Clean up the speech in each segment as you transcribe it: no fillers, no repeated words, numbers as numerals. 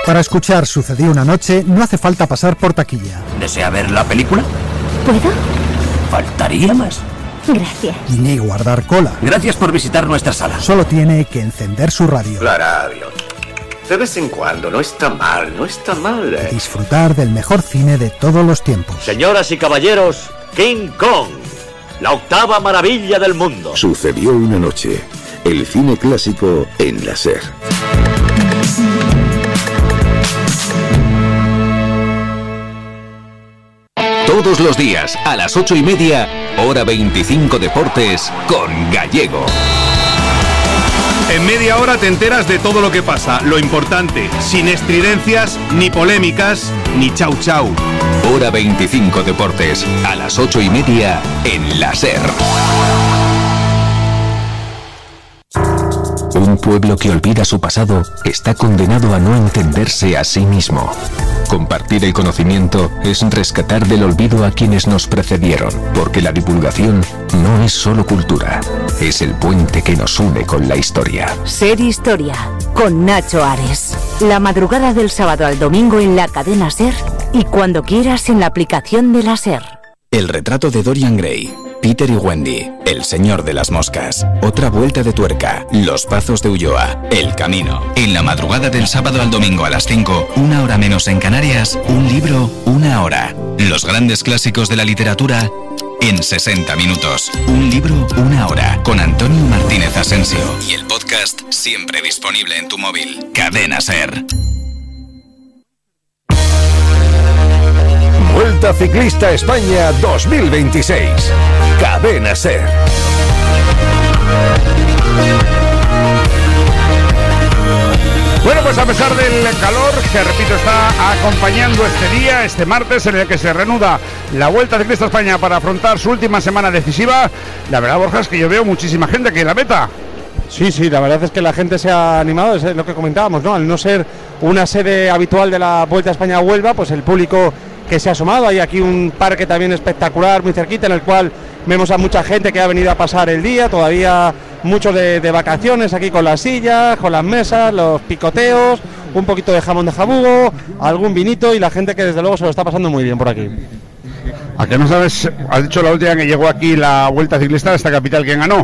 Para escuchar Sucedió una noche no hace falta pasar por taquilla. ¿Desea ver la película? ¿Puedo? Faltaría más. Gracias. Ni guardar cola. Gracias por visitar nuestra sala. Solo tiene que encender su radio. La radio. De vez en cuando, no está mal. Disfrutar del mejor cine de todos los tiempos. Señoras y caballeros, King Kong, la octava maravilla del mundo. Sucedió una noche. El cine clásico en la SER. Todos los días, a las 8:30, hora 25 Deportes, con Gallego. En media hora te enteras de todo lo que pasa, lo importante, sin estridencias, ni polémicas, ni chau chau. Hora 25 Deportes, a las 8:30, en la SER. Un pueblo que olvida su pasado está condenado a no entenderse a sí mismo. Compartir el conocimiento es rescatar del olvido a quienes nos precedieron, porque la divulgación no es solo cultura, es el puente que nos une con la historia. Ser Historia, con Nacho Ares. La madrugada del sábado al domingo en la cadena SER y cuando quieras en la aplicación de la SER. El retrato de Dorian Gray, Peter y Wendy, El señor de las moscas, Otra vuelta de tuerca, Los pazos de Ulloa, El camino. En la madrugada del sábado al domingo a las 5, 1 hora menos en Canarias, un libro, 1 hora. Los grandes clásicos de la literatura en 60 minutos. Un libro, 1 hora. Con Antonio Martínez Asensio. Y el podcast siempre disponible en tu móvil. Cadena SER. Vuelta Ciclista España 2026. Cadena SER. Bueno, pues a pesar del calor, que repito, está acompañando este día, este martes, en el que se reanuda la Vuelta Ciclista España para afrontar su última semana decisiva, la verdad, Borja, es que yo veo muchísima gente aquí en la meta. Sí, la verdad es que la gente se ha animado, es lo que comentábamos, ¿no? Al no ser una sede habitual de la Vuelta a España a Huelva, pues el público que se ha asomado. Hay aquí un parque también espectacular, muy cerquita, en el cual vemos a mucha gente que ha venido a pasar el día, todavía muchos de vacaciones aquí con las sillas, con las mesas, los picoteos, un poquito de jamón de jabugo, algún vinito y la gente que desde luego se lo está pasando muy bien por aquí. ¿A qué no sabes? Has dicho la última que llegó aquí la Vuelta Ciclista de esta capital, ¿quién ganó?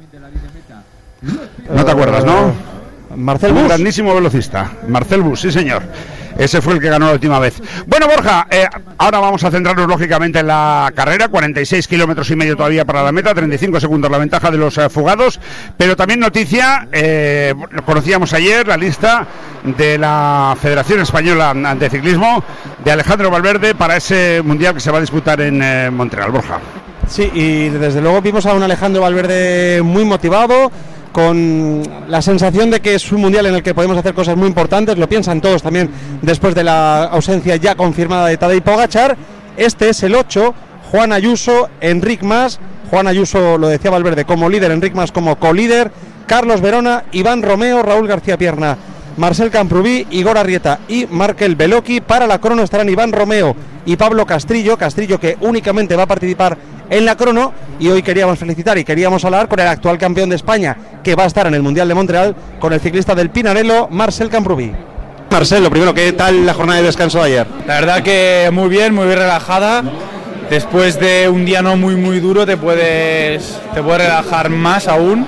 No te acuerdas, ¿no? Marcel Bus. Un grandísimo velocista, Marcel Bus, sí señor. Ese fue el que ganó la última vez. Bueno, Borja, ahora vamos a centrarnos lógicamente en la carrera. 46 kilómetros y medio todavía para la meta, 35 segundos la ventaja de los fugados. Pero también noticia, conocíamos ayer la lista de la Federación Española de Ciclismo de Alejandro Valverde para ese mundial que se va a disputar en Montreal, Borja. Sí, y desde luego vimos a un Alejandro Valverde muy motivado, con la sensación de que es un mundial en el que podemos hacer cosas muy importantes. Lo piensan todos también después de la ausencia ya confirmada de Tadej Pogačar. Este es el 8, Juan Ayuso, Enric Mas. Juan Ayuso, lo decía Valverde, como líder, Enric Mas como colíder, Carlos Verona, Iván Romeo, Raúl García Pierna, Marcel Camprubí, Igor Arrieta y Markel Beloki. Para la crono estarán Iván Romeo y Pablo Castrillo que únicamente va a participar en la crono. Y hoy queríamos felicitar y queríamos hablar con el actual campeón de España, que va a estar en el Mundial de Montreal, con el ciclista del Pinarello, Marcel Camprubí. Marcel, lo primero, ¿qué tal la jornada de descanso de ayer? La verdad que muy bien relajada. Después de un día no muy duro te puedes relajar más aún,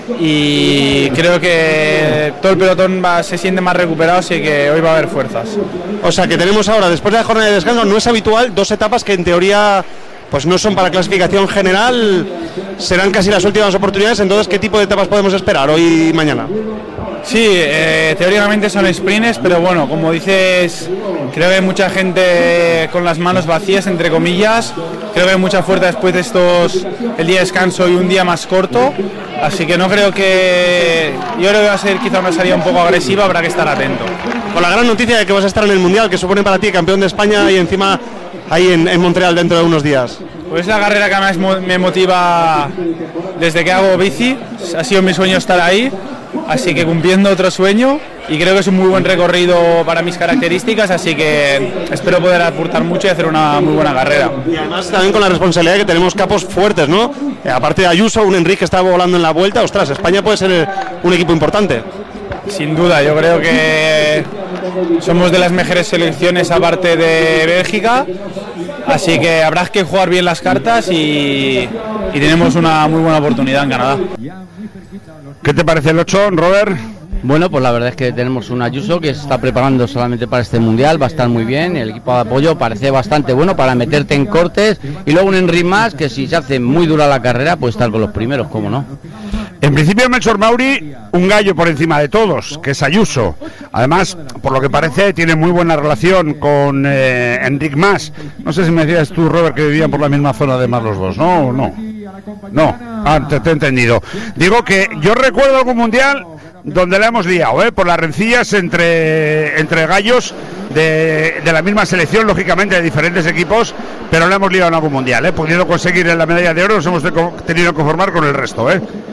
y creo que todo el pelotón se siente más recuperado, así que hoy va a haber fuerzas. O sea que tenemos ahora, después de la jornada de descanso, no es habitual, 2 etapas que en teoría pues no son para clasificación general, serán casi las últimas oportunidades. Entonces, ¿qué tipo de etapas podemos esperar hoy y mañana? Sí, teóricamente son sprints, pero bueno, como dices, creo que hay mucha gente con las manos vacías, entre comillas. Creo que hay mucha fuerza después de el día de descanso y un día más corto, así que yo creo que va a ser quizá una salida un poco agresiva, habrá que estar atento. Con la gran noticia de que vas a estar en el Mundial, que supone para ti campeón de España y encima ahí en Montreal dentro de unos días. Pues es la carrera que más me motiva desde que hago bici, ha sido mi sueño estar ahí. Así que cumpliendo otro sueño, y creo que es un muy buen recorrido para mis características, así que espero poder aportar mucho y hacer una muy buena carrera. Y además también con la responsabilidad de que tenemos capos fuertes, ¿no? Aparte de Ayuso, un Enric que está volando en la Vuelta. Ostras, España puede ser un equipo importante. Sin duda, yo creo que somos de las mejores selecciones aparte de Bélgica, así que habrá que jugar bien las cartas y tenemos una muy buena oportunidad en Canadá. ¿Qué te parece el 8, Robert? Bueno, pues la verdad es que tenemos un Ayuso que se está preparando solamente para este mundial, va a estar muy bien, el equipo de apoyo parece bastante bueno para meterte en cortes, y luego un Enric Mas que si se hace muy dura la carrera puede estar con los primeros, ¿cómo no? En principio Melchor Mauri, un gallo por encima de todos, que es Ayuso. Además, por lo que parece, tiene muy buena relación con Enric Mas. No sé si me decías tú, Robert, que vivían por la misma zona de Mas los dos, ¿no? ¿O no? No, te he entendido. Digo que yo recuerdo algún mundial donde la hemos liado, por las rencillas entre gallos de la misma selección, lógicamente de diferentes equipos, pero la hemos liado en algún mundial, pudiendo conseguir la medalla de oro, nos hemos tenido que conformar con el resto,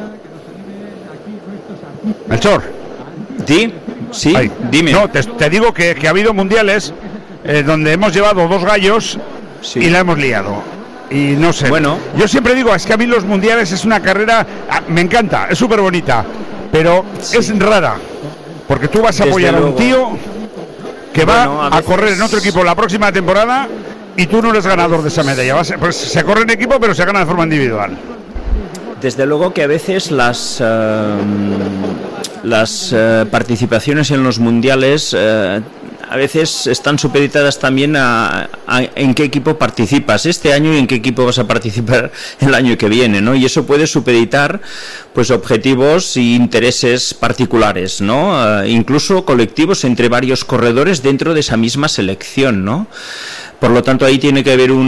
Melchor. Sí, Ay, dime. No, te digo que ha habido mundiales donde hemos llevado 2 gallos y la hemos liado. Y no sé, bueno, yo siempre digo, es que a mí los mundiales es una carrera, me encanta, es súper bonita, pero es rara, porque tú vas a apoyar a un tío que va a correr en otro equipo la próxima temporada y tú no eres ganador de esa medalla. Pues se corre en equipo, pero se gana de forma individual. Desde luego que a veces las participaciones en los mundiales a veces están supeditadas también a en qué equipo participas este año y en qué equipo vas a participar el año que viene, ¿no? Y eso puede supeditar pues objetivos e intereses particulares, ¿no? Incluso colectivos entre varios corredores dentro de esa misma selección, ¿no? Por lo tanto, ahí tiene que haber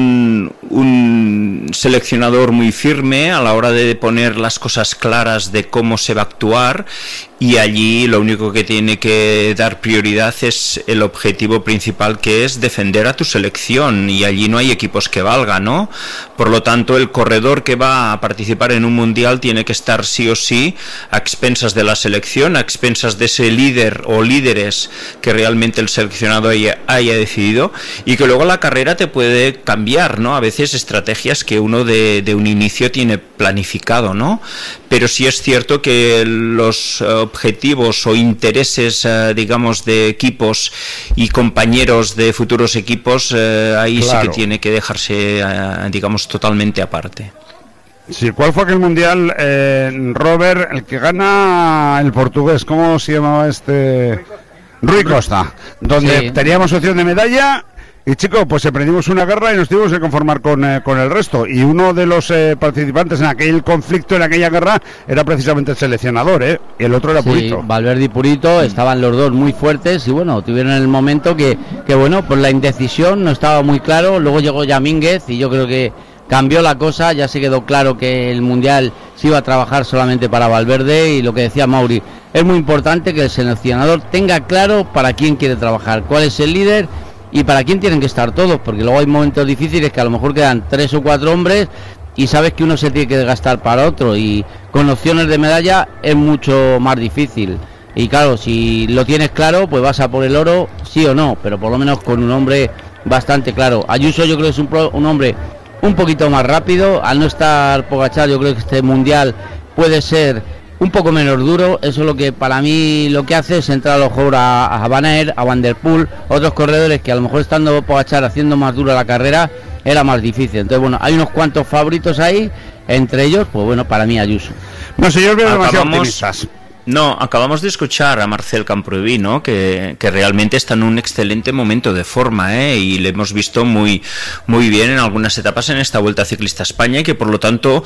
un seleccionador muy firme a la hora de poner las cosas claras de cómo se va a actuar, y allí lo único que tiene que dar prioridad es el objetivo principal, que es defender a tu selección, y allí no hay equipos que valgan, ¿no? Por lo tanto, el corredor que va a participar en un mundial tiene que estar sí o sí a expensas de la selección, a expensas de ese líder o líderes que realmente el seleccionado haya decidido, y que luego la carrera te puede cambiar, ¿no? A veces estrategias que uno de un inicio tiene planificado, ¿no? Pero sí es cierto que los objetivos o intereses, digamos, de equipos y compañeros de futuros equipos, ahí claro, sí que tiene que dejarse, digamos, totalmente aparte. Sí, ¿cuál fue aquel mundial, Robert, el que gana el portugués? ¿Cómo se llamaba este? Rui Costa, donde teníamos opción de medalla. Y chicos, pues emprendimos una guerra y nos tuvimos que conformar con el resto. Y uno de los participantes en aquel conflicto, en aquella guerra, era precisamente el seleccionador, y el otro era Purito. Valverde y Purito estaban los dos muy fuertes y bueno, tuvieron el momento que bueno, pues la indecisión no estaba muy claro. Luego llegó ya Mínguez y yo creo que cambió la cosa, ya se quedó claro que el Mundial se iba a trabajar solamente para Valverde, y lo que decía Mauri, es muy importante que el seleccionador tenga claro para quién quiere trabajar, cuál es el líder y para quién tienen que estar todos, porque luego hay momentos difíciles que a lo mejor quedan 3 o 4 hombres y sabes que uno se tiene que desgastar para otro, y con opciones de medalla es mucho más difícil. Y claro, si lo tienes claro, pues vas a por el oro, sí o no, pero por lo menos con un hombre bastante claro. Ayuso yo creo que es un hombre un poquito más rápido, al no estar Pogačar yo creo que este mundial puede ser un poco menos duro. Eso es lo que para mí lo que hace es entrar a lo mejor a Van Aert, a Van der Poel, otros corredores que a lo mejor estando Pogačar haciendo más dura la carrera era más difícil. Entonces bueno, hay unos cuantos favoritos ahí, entre ellos pues bueno, para mí Ayuso. No sé, yo veo demasiado optimistas. No, acabamos de escuchar a Marcel Camproví, ¿no? Que realmente está en un excelente momento de forma, y le hemos visto muy bien en algunas etapas en esta Vuelta Ciclista a España, y que por lo tanto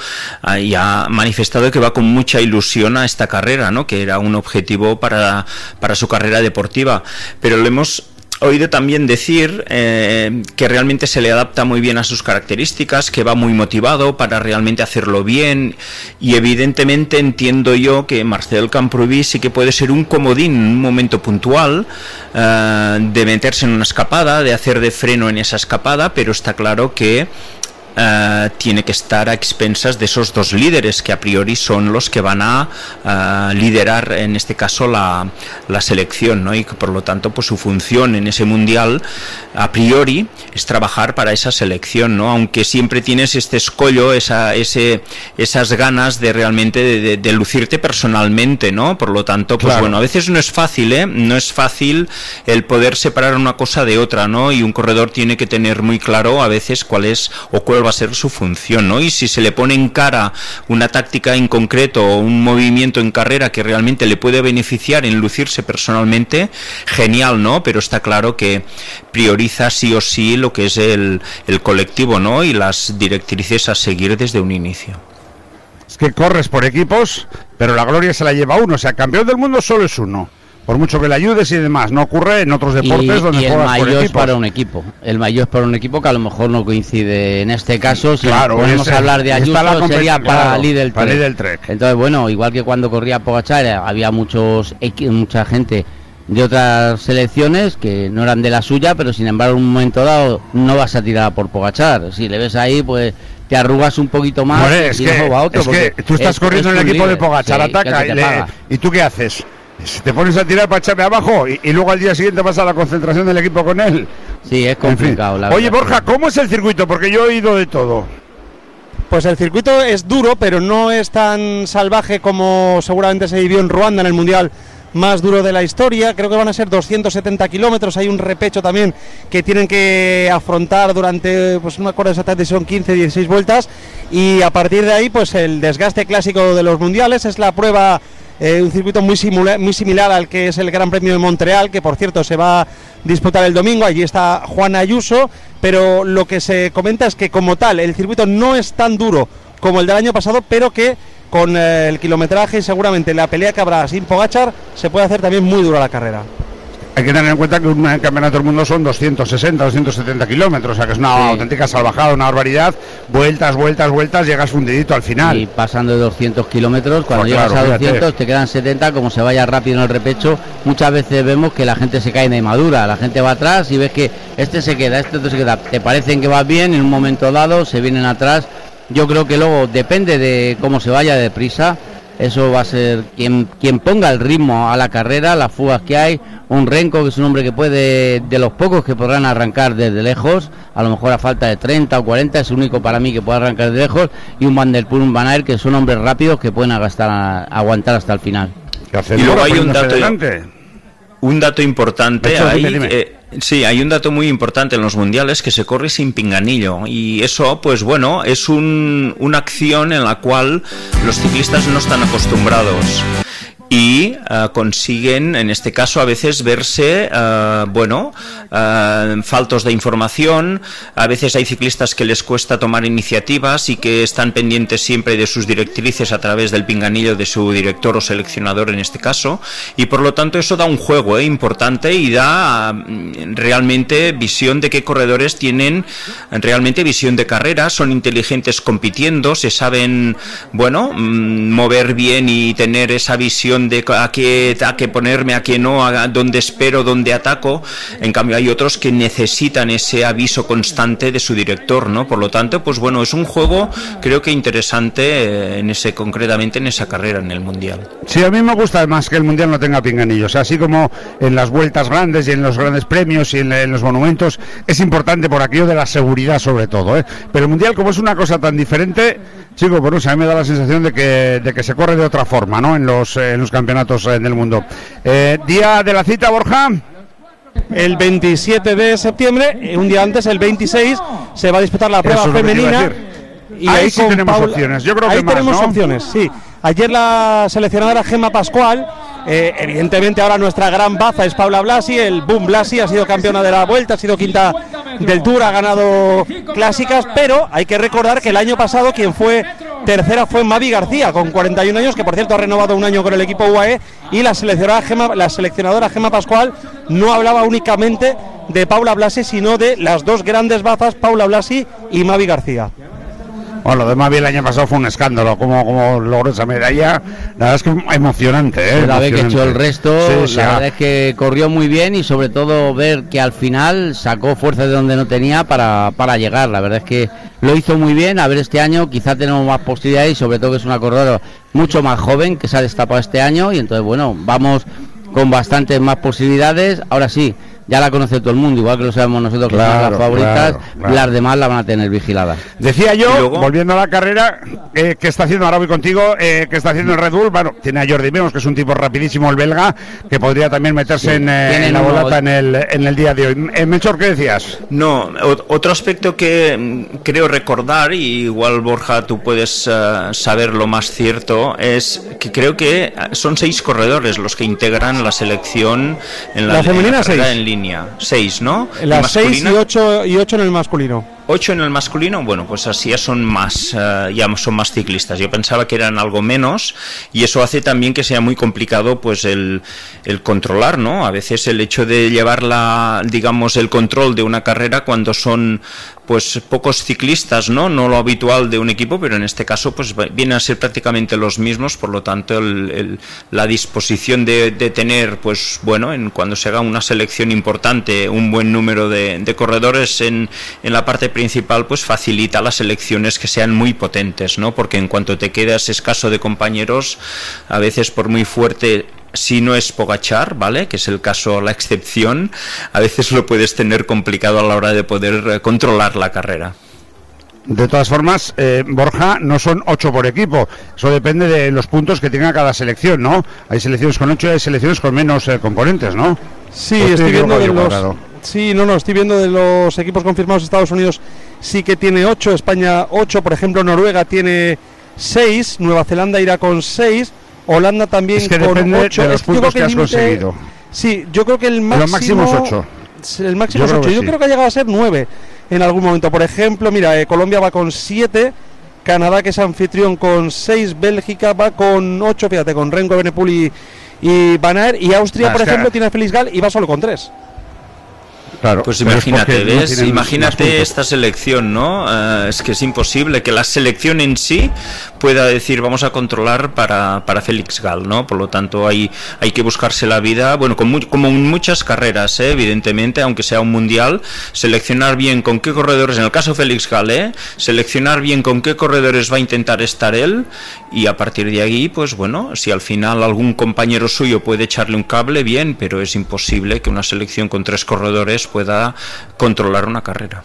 ya ha manifestado que va con mucha ilusión a esta carrera, ¿no? Que era un objetivo para su carrera deportiva, pero le hemos oído también decir que realmente se le adapta muy bien a sus características, que va muy motivado para realmente hacerlo bien, y evidentemente entiendo yo que Marcel Camproví sí que puede ser un comodín en un momento puntual, de meterse en una escapada, de hacer de freno en esa escapada, pero está claro que tiene que estar a expensas de esos dos líderes que a priori son los que van a liderar en este caso la selección, ¿no? Y que por lo tanto pues su función en ese mundial a priori es trabajar para esa selección, ¿no? Aunque siempre tienes este escollo, esas ganas de realmente de lucirte personalmente, ¿no? Por lo tanto pues bueno, a veces no es fácil, no es fácil el poder separar una cosa de otra, ¿no? Y un corredor tiene que tener muy claro a veces cuál va a ser su función, ¿no? Y si se le pone en cara una táctica en concreto o un movimiento en carrera que realmente le puede beneficiar en lucirse personalmente, genial, ¿no? Pero está claro que prioriza sí o sí lo que es el colectivo, ¿no? Y las directrices a seguir desde un inicio. Es que corres por equipos, pero la gloria se la lleva uno, o sea, campeón del mundo solo es uno. Por mucho que le ayudes y demás, no ocurre en otros deportes donde juegas por equipos. Es para un equipo. El maillot es para un equipo que a lo mejor no coincide en este caso. Si podemos hablar de Ayuso, sería para Lidl Trek. Entonces, bueno, igual que cuando corría Pogačar, había mucha gente de otras selecciones que no eran de la suya, pero sin embargo en un momento dado no vas a tirar por Pogačar. Si le ves ahí, pues te arrugas un poquito más. Bueno, es que tú estás corriendo en el equipo de Pogačar, ataca y ¿tú qué haces? Te pones a tirar para echarme abajo y luego al día siguiente vas a la concentración del equipo con él. Sí, es complicado. En fin. Oye, Borja, ¿cómo es el circuito? Porque yo he oído de todo. Pues el circuito es duro, pero no es tan salvaje como seguramente se vivió en Ruanda en el Mundial más duro de la historia. Creo que van a ser 270 kilómetros. Hay un repecho también que tienen que afrontar durante, pues no me acuerdo exactamente si son 15, 16 vueltas. Y a partir de ahí, pues el desgaste clásico de los mundiales es la prueba. Un circuito muy similar al que es el Gran Premio de Montreal, que por cierto se va a disputar el domingo. Allí está Juan Ayuso, pero lo que se comenta es que como tal el circuito no es tan duro como el del año pasado, pero que con el kilometraje y seguramente la pelea que habrá sin Pogačar se puede hacer también muy dura la carrera. Hay que tener en cuenta que un campeonato del mundo son 260, 270 kilómetros, o sea que es una auténtica salvajada, una barbaridad. Vueltas, llegas fundidito al final. Y pasando de 200 kilómetros, cuando llegas a 200 te quedan 70, como se vaya rápido en el repecho, muchas veces vemos que la gente se cae de madura, la gente va atrás y ves que este se queda, te parecen que vas bien, en un momento dado se vienen atrás. Yo creo que luego depende de cómo se vaya deprisa. Eso va a ser quien ponga el ritmo a la carrera, las fugas que hay. Un Renko, que es un hombre que puede, de los pocos que podrán arrancar desde lejos, a lo mejor a falta de 30 o 40, es el único para mí que puede arrancar de lejos, y un Van der Poel, un Van Aert, que son hombres rápidos que pueden aguantar hasta el final. Y luego hay un dato importante ahí. Sí, hay un dato muy importante en los mundiales, que se corre sin pinganillo, y eso pues bueno, es una acción en la cual los ciclistas no están acostumbrados y consiguen en este caso a veces verse faltos de información. A veces hay ciclistas que les cuesta tomar iniciativas y que están pendientes siempre de sus directrices a través del pinganillo de su director o seleccionador en este caso, y por lo tanto eso da un juego importante y da realmente visión de qué corredores tienen realmente visión de carrera, son inteligentes compitiendo, se saben mover bien y tener esa visión de a qué ponerme, a qué no, a dónde espero, dónde ataco. En cambio hay otros que necesitan ese aviso constante de su director, ¿no? Por lo tanto, pues bueno, es un juego creo que interesante concretamente en esa carrera en el Mundial. Sí, a mí me gusta además que el Mundial no tenga pinganillos, así como en las vueltas grandes y en los grandes premios y en los monumentos es importante por aquello de la seguridad sobre todo, pero el Mundial, como es una cosa tan diferente, chico, bueno, a mí me da la sensación de que se corre de otra forma, ¿no? En los campeonatos del mundo. Día de la cita, Borja. El 27 de septiembre, un día antes, el 26, se va a disputar la prueba femenina. Y ahí sí tenemos opciones. Yo creo que ahí tenemos opciones, sí. Ayer la seleccionadora Gemma Pascual, evidentemente ahora nuestra gran baza es Paula Blasi, el Boom Blasi, ha sido campeona de la Vuelta, ha sido quinta del Tour, ha ganado clásicas, pero hay que recordar que el año pasado quien fue tercera fue Mavi García, con 41 años, que por cierto ha renovado un año con el equipo UAE, y la seleccionadora Gemma Pascual no hablaba únicamente de Paula Blasi, sino de las dos grandes bazas, Paula Blasi y Mavi García. Bueno, lo demás bien el año pasado fue un escándalo, como logró esa medalla. La verdad es que emocionante, La vez que echó el resto, sí, la verdad es que corrió muy bien y sobre todo ver que al final sacó fuerza de donde no tenía para llegar. La verdad es que lo hizo muy bien. A ver, este año quizá tenemos más posibilidades y sobre todo que es una corredora mucho más joven que se ha destapado este año y entonces bueno, vamos con bastantes más posibilidades. Ahora sí, ya la conoce todo el mundo, igual que lo sabemos nosotros, que son las favoritas, las demás la van a tener vigiladas. Decía yo, volviendo a la carrera, que está haciendo, ahora voy contigo, que está haciendo el Red Bull. Bueno, tiene a Jordi Meus, que es un tipo rapidísimo, el belga, que podría también meterse en la volata en el día de hoy. Melchor, ¿qué decías? No, otro aspecto que creo recordar, y igual Borja tú puedes saber lo más cierto, es que creo que son 6 corredores los que integran la selección en la femenina, 6 en línea. 6, ¿no? Las 6 y 8 en el masculino. 8 en el masculino, bueno, pues así ya son más ciclistas. Yo pensaba que eran algo menos y eso hace también que sea muy complicado pues el controlar, ¿no? A veces el hecho de llevar el control de una carrera cuando son pues pocos ciclistas, ¿no? No lo habitual de un equipo, pero en este caso pues vienen a ser prácticamente los mismos, por lo tanto la disposición de tener pues bueno, cuando se haga una selección importante, un buen número de corredores en la parte principal, pues facilita las selecciones que sean muy potentes, ¿no? Porque en cuanto te quedas escaso de compañeros, a veces por muy fuerte, si no es Pogačar, ¿vale?, que es el caso, la excepción, a veces lo puedes tener complicado a la hora de poder controlar la carrera. De todas formas, Borja, no son 8 por equipo, eso depende de los puntos que tenga cada selección, ¿no? Hay selecciones con 8 y hay selecciones con menos componentes, ¿no? Sí, estoy viendo de los... Sí, estoy viendo de los equipos confirmados. Estados Unidos sí que tiene 8, España 8, por ejemplo Noruega tiene 6, Nueva Zelanda irá con 6, Holanda también es que con depende 8. de los puntos que has conseguido. Sí, yo creo que el máximo es 8. El máximo es 8, yo creo que ha llegado a ser 9 en algún momento. Por ejemplo, mira, Colombia va con 7, Canadá, que es anfitrión, con 6, Bélgica va con 8, fíjate, con Renko, Evenepoel y Van Aert, y Austria, por ejemplo, tiene a Felix Gall y va solo con 3. Claro, pues imagínate, ¿ves? Imagínate esta selección, ¿no? Es que es imposible que la selección en sí pueda decir vamos a controlar para Felix Gall, ¿no? Por lo tanto hay que buscarse la vida, bueno, como en muchas carreras, evidentemente, aunque sea un mundial, seleccionar bien con qué corredores, en el caso Felix Gall, seleccionar bien con qué corredores va a intentar estar él, y a partir de ahí, pues bueno, si al final algún compañero suyo puede echarle un cable, bien, pero es imposible que una selección con 3 corredores pueda controlar una carrera.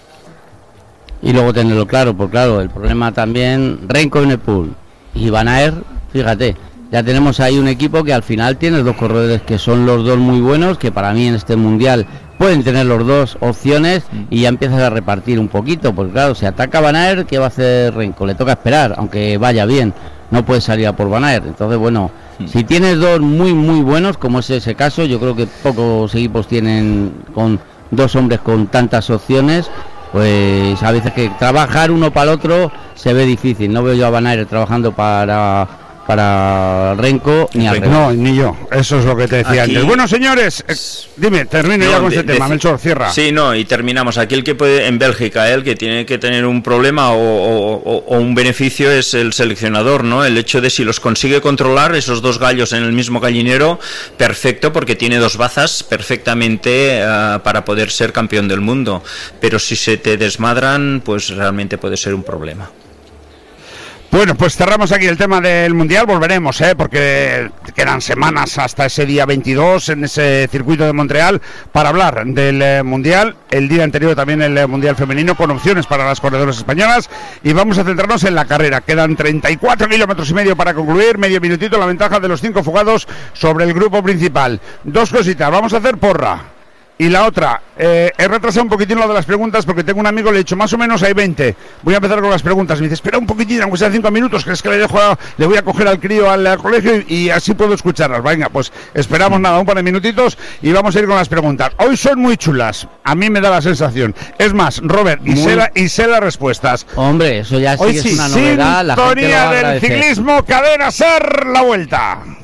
Y luego tenerlo claro, porque claro, el problema también, Renko, Evenepoel y Van Aert, fíjate, ya tenemos ahí un equipo que al final tiene 2 corredores que son los 2 muy buenos, que para mí en este mundial pueden tener los 2 opciones, y ya empiezas a repartir un poquito, porque claro, si ataca Van Aert, ¿qué va a hacer Renko? Le toca esperar, aunque vaya bien, no puede salir a por Van Aert. Entonces bueno, si tienes 2 muy muy buenos, como es ese caso, yo creo que pocos equipos tienen con 2 hombres con tantas opciones, pues a veces que trabajar uno para el otro se ve difícil. No veo yo a Van Aert trabajando para Renko ni al revés. No, ni yo, eso es lo que te decía antes. Bueno, señores, dime, termino ya con este tema, Melchor, cierra. Sí, no, y terminamos. Aquí el que puede, en Bélgica, el que tiene que tener un problema o un beneficio es el seleccionador, ¿no? El hecho de si los consigue controlar, esos 2 gallos en el mismo gallinero, perfecto, porque tiene 2 bazas perfectamente para poder ser campeón del mundo. Pero si se te desmadran, pues realmente puede ser un problema. Bueno, pues cerramos aquí el tema del Mundial, volveremos, porque quedan semanas hasta ese día 22 en ese circuito de Montreal para hablar del Mundial, el día anterior también el Mundial femenino, con opciones para las corredoras españolas, y vamos a centrarnos en la carrera. Quedan 34 kilómetros y medio para concluir, medio minutito, la ventaja de los 5 fugados sobre el grupo principal. 2 cositas, vamos a hacer porra. Y la otra, he retrasado un poquitín lo de las preguntas porque tengo un amigo, le he dicho más o menos hay 20. Voy a empezar con las preguntas. Me dice, espera un poquitín, aunque sean 5 minutos, que es que le voy a coger al crío al colegio y así puedo escucharlas. Venga, pues esperamos nada, un par de minutitos y vamos a ir con las preguntas. Hoy son muy chulas, a mí me da la sensación. Es más, Robert, y sé las respuestas. Hombre, eso ya sí que es una novedad. Sintonía del ciclismo, Cadena Ser, la vuelta.